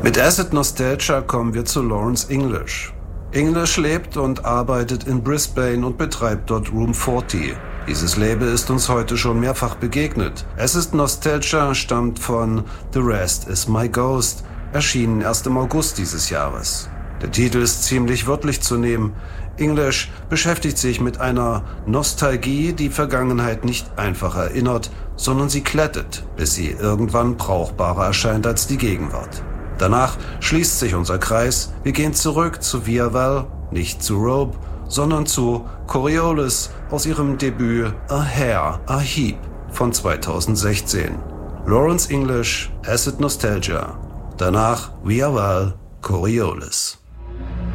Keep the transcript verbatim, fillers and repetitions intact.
Mit Acid Nostalgia kommen wir zu Lawrence English. English lebt und arbeitet in Brisbane und betreibt dort Room vierzig. Dieses Label ist uns heute schon mehrfach begegnet. Acid Nostalgia stammt von The Rest Is My Ghost, erschienen erst im August dieses Jahres. Der Titel ist ziemlich wörtlich zu nehmen. English beschäftigt sich mit einer Nostalgie, die Vergangenheit nicht einfach erinnert, sondern sie glättet, bis sie irgendwann brauchbarer erscheint als die Gegenwart. Danach schließt sich unser Kreis. Wir gehen zurück zu Via Val, nicht zu Rope, sondern zu Coriolis aus ihrem Debüt A Hair, A Heap von zweitausendsechzehn. Lawrence English, Acid Nostalgia. Danach Via Val, Coriolis.